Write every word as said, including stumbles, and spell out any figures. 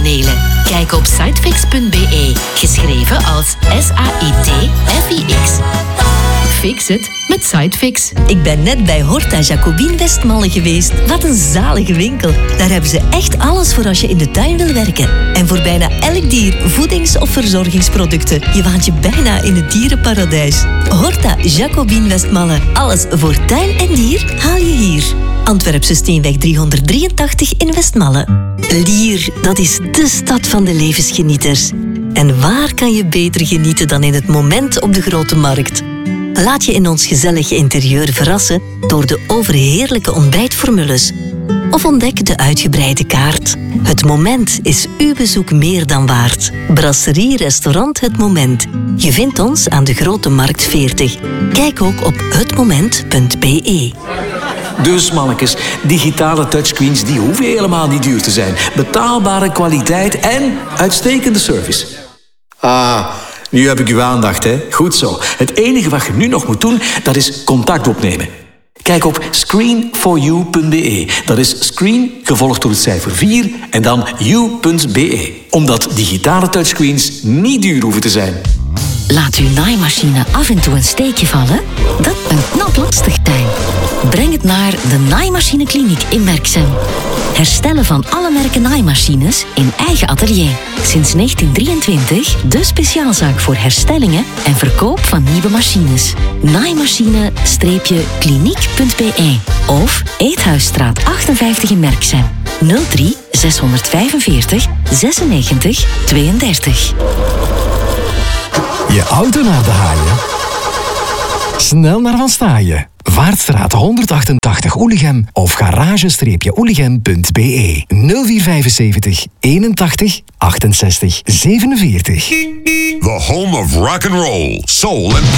zonnepanelen. Kijk op sitefix punt b e, geschreven als S A I T F I X. Fix het met Sitefix. Ik ben net bij Horta Jacobin Westmalle geweest. Wat een zalige winkel. Daar hebben ze echt alles voor als je in de tuin wil werken. En voor bijna elk dier voedings- of verzorgingsproducten. Je waant je bijna in het dierenparadijs. Horta Jacobin Westmalle. Alles voor tuin en dier haal je hier. Antwerpse Steenweg driehonderddrieëntachtig in Westmalle. Lier, dat is de stad van de levensgenieters. En waar kan je beter genieten dan in het moment op de Grote Markt? Laat je in ons gezellige interieur verrassen door de overheerlijke ontbijtformules. Of ontdek de uitgebreide kaart. Het Moment is uw bezoek meer dan waard. Brasserie Restaurant Het Moment. Je vindt ons aan de Grote Markt veertig. Kijk ook op het moment punt b e. Dus mannetjes, digitale touchscreens die hoeven helemaal niet duur te zijn. Betaalbare kwaliteit en uitstekende service. Ah, nu heb ik uw aandacht, hè. Goed zo. Het enige wat je nu nog moet doen, dat is contact opnemen. Kijk op screen for you punt b e. Dat is screen, gevolgd door het cijfer vier en dan you punt b e. Omdat digitale touchscreens niet duur hoeven te zijn. Laat uw naaimachine af en toe een steekje vallen? Dat een knap lastig zijn. Breng het naar de Naaimachinekliniek in Merksem. Herstellen van alle merken naaimachines in eigen atelier. Sinds negentien drieëntwintig de speciaalzaak voor herstellingen en verkoop van nieuwe machines. Naaimachine-kliniek punt b e of Eethuisstraat achtenvijftig in Merksem. nul drie zeshonderdvijfenveertig zesennegentig tweeëndertig. Je auto naar de haaien? Snel naar Van Staaien. Vaartstraat honderdachtentachtig Oelichem of garage-oelichem punt b e. nul vier vijfenzeventig eenentachtig achtenzestig zevenenveertig. The home of rock and roll, soul and